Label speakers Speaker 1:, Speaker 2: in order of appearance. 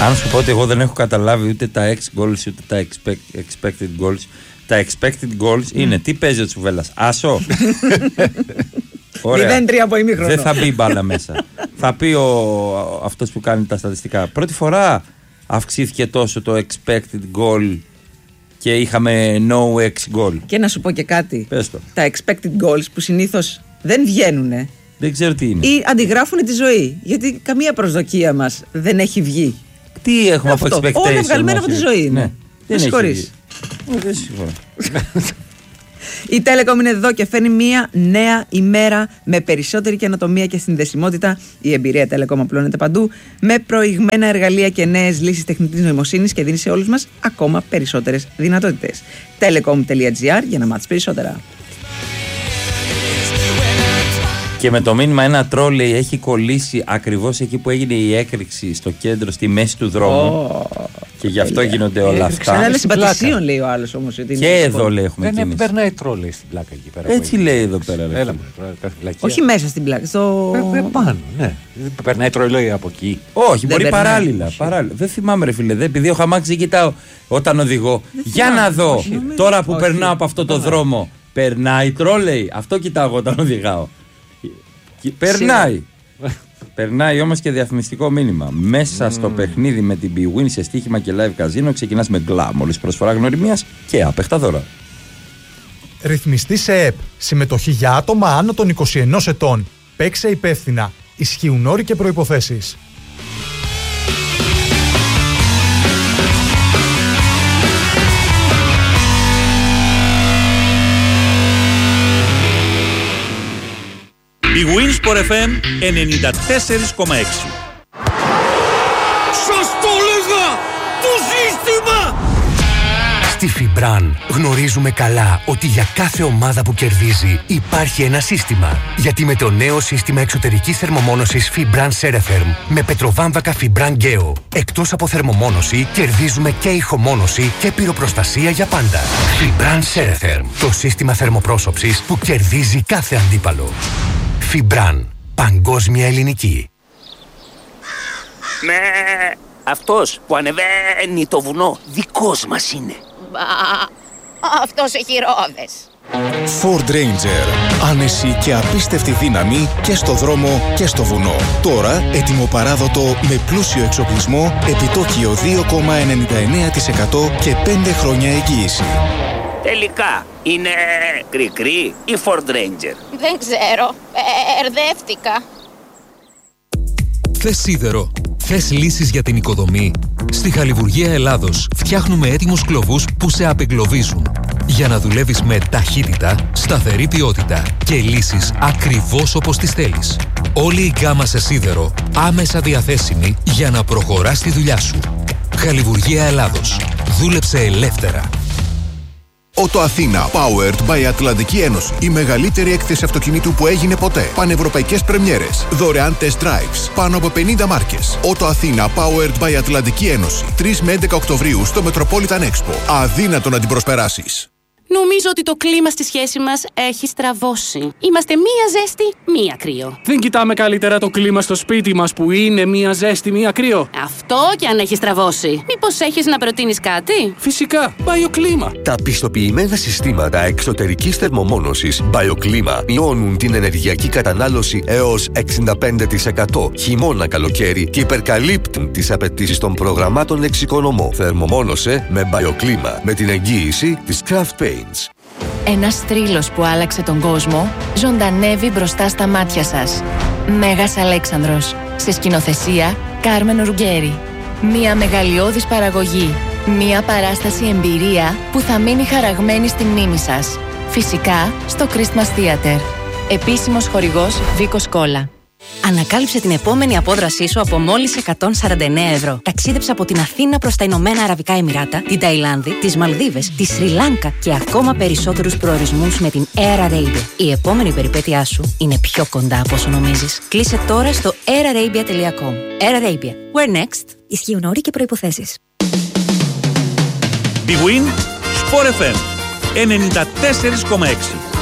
Speaker 1: Αν σου πω ότι εγώ δεν έχω καταλάβει ούτε τα ex goals ούτε τα expected goals. Τα expected goals είναι τι παίζει ο Τσουβέλλας. Άσο.
Speaker 2: 0-3 από ημίχρονο.
Speaker 1: Δεν θα μπει μπάλα μέσα. Θα πει αυτός που κάνει τα στατιστικά. Πρώτη φορά αυξήθηκε τόσο το expected goal και είχαμε no ex goal.
Speaker 2: Και να σου πω και κάτι.
Speaker 1: Πες το.
Speaker 2: Τα expected goals που συνήθως δεν βγαίνουνε.
Speaker 1: Δεν ξέρω τι είναι.
Speaker 2: Ή αντιγράφουν τη ζωή. Γιατί καμία προσδοκία μας δεν έχει βγει.
Speaker 1: Τι έχουμε από expectation.
Speaker 2: Όλα βγαλμένα από τη ζωή.
Speaker 1: Ναι.
Speaker 2: Δεν συγχωρείς.
Speaker 1: Δεν συγχωρώ.
Speaker 2: Η Telecom είναι εδώ και φέρνει μια νέα ημέρα με περισσότερη καινοτομία και συνδεσιμότητα. Η εμπειρία Telecom απλώνεται παντού με προηγμένα εργαλεία και νέες λύσεις τεχνητής νοημοσύνης και δίνει σε όλους μας ακόμα περισσότερες δυνατότητες. Telecom.gr για να μάθεις περισσότερα.
Speaker 1: Και με το μήνυμα ένα τρόλεϊ έχει κολλήσει ακριβώς εκεί που έγινε η έκρηξη στο κέντρο, στη μέση του δρόμου. Και γι' αυτό γίνονται όλα αυτά.
Speaker 2: Ένα συμπατησίων λέει ο άλλος όμως.
Speaker 1: Και εδώ λέει έχουμε κίνηση.
Speaker 3: Δεν περνάει τρόλεϊ στην πλάκα εκεί πέρα.
Speaker 1: Έτσι λέει εδώ πέρα.
Speaker 2: Όχι μέσα στην πλάκα.
Speaker 3: Πάνω, ναι. Περνάει τρόλεϊ από εκεί.
Speaker 1: Όχι, μπορεί παράλληλα. Δεν θυμάμαι, ρε φίλε. Επειδή ο χαμάξι κοιτάω όταν οδηγώ. Για να δω τώρα που περνάω από αυτό το δρόμο. Περνάει τρόλεϊ. Αυτό κοιτάω όταν οδηγάω. Περνάει. Περνάει όμως και διαφημιστικό μήνυμα. Μέσα στο παιχνίδι με την bwin σε στοίχημα και live καζίνο ξεκινάς με γκλάμολης προσφορά γνωριμίας και άπεχτα δώρα.
Speaker 4: Ρυθμιστή σε ΕΠ. Συμμετοχή για άτομα άνω των 21 ετών. Παίξε υπεύθυνα. Ισχύουν όροι και προϋποθέσεις.
Speaker 5: Η Winsport FM 94,6.
Speaker 6: Σας το έλεγα! Το σύστημα!
Speaker 7: Στη Φιμπραν γνωρίζουμε καλά ότι για κάθε ομάδα που κερδίζει υπάρχει ένα σύστημα. Γιατί με το νέο σύστημα εξωτερικής θερμομόνωσης Fibran Ceretherm με πετροβάμβακα Fibran Geo, εκτός από θερμομόνωση κερδίζουμε και ηχομόνωση και πυροπροστασία για πάντα. Fibran Ceretherm, το σύστημα θερμοπρόσωψης που κερδίζει κάθε αντίπαλο. Fibran, παγκόσμια ελληνική.
Speaker 8: Με αυτός που ανεβαίνει το βουνό δικός μας είναι.
Speaker 9: Αυτός έχει ρόδες.
Speaker 10: Ford Ranger. Άνεση και απίστευτη δύναμη και στο δρόμο και στο βουνό. Τώρα έτοιμο παράδοτο με πλούσιο εξοπλισμό, επιτόκιο 2,99% και 5 χρόνια εγγύηση.
Speaker 8: Τελικά είναι κρικρή ή Ford Ranger?
Speaker 9: Δεν ξέρω. Ερδεύτηκα.
Speaker 11: Θες σίδερο? Θες λύσεις για την οικοδομή? Στη Χαλιβουργία Ελλάδος φτιάχνουμε έτοιμους κλωβούς που σε απεγκλωβίζουν για να δουλεύεις με ταχύτητα, σταθερή ποιότητα και λύσεις ακριβώς όπως τις θέλεις. Όλη η γκάμα σε σίδερο άμεσα διαθέσιμη για να προχωράς τη δουλειά σου. Χαλιβουργία Ελλάδος. Δούλεψε ελεύθερα.
Speaker 12: Ότο Αθήνα, powered by Ατλαντική Ένωση. Η μεγαλύτερη έκθεση αυτοκινήτου που έγινε ποτέ. Πανευρωπαϊκές πρεμιέρες. Δωρεάν test drives. Πάνω από 50 μάρκες. Ότο Αθήνα, powered by Ατλαντική Ένωση. 3 με 11 Οκτωβρίου στο Metropolitan Expo. Αδύνατο να την προσπεράσεις.
Speaker 13: Νομίζω ότι το κλίμα στη σχέση μας έχει στραβώσει. Είμαστε μία ζέστη, μία κρύο.
Speaker 14: Δεν κοιτάμε καλύτερα το κλίμα στο σπίτι μας που είναι μία ζέστη, μία κρύο?
Speaker 13: Αυτό και αν έχει στραβώσει. Μήπως έχεις να προτείνεις κάτι?
Speaker 14: Φυσικά, BioClima.
Speaker 7: Τα πιστοποιημένα συστήματα εξωτερικής θερμομόνωσης BioClima μειώνουν την ενεργειακή κατανάλωση έως 65% χειμώνα καλοκαίρι και υπερκαλύπτουν τις απαιτήσεις των προγραμμάτων εξοικονομώ. Θερμομόνωσε με BioClima με την εγγύηση της Craft Paints.
Speaker 15: Ένας θρύλος που άλλαξε τον κόσμο ζωντανεύει μπροστά στα μάτια σας. Μέγας Αλέξανδρος. Σε σκηνοθεσία Κάρμεν Ρουγκέρι. Μια μεγαλειώδης παραγωγή. Μια παράσταση εμπειρία που θα μείνει χαραγμένη στη μνήμη σας. Φυσικά στο Christmas Theater. Επίσημος χορηγός Βίκος Κόλλα.
Speaker 16: Ανακάλυψε την επόμενη απόδρασή σου από μόλις 149 ευρώ. Ταξίδεψε από την Αθήνα προς τα Ηνωμένα Αραβικά Εμιράτα, την Ταϊλάνδη, τις Μαλδίβες, τη Σρι Λάνκα και ακόμα περισσότερους προορισμούς με την Air Arabia. Η επόμενη περιπέτειά σου είναι πιο κοντά από όσο νομίζεις. Κλείσε τώρα στο airarabia.com. Air Arabia. Where next? Ισχύουν όροι και προϋποθέσεις.
Speaker 5: bwin Sport FM 94,6.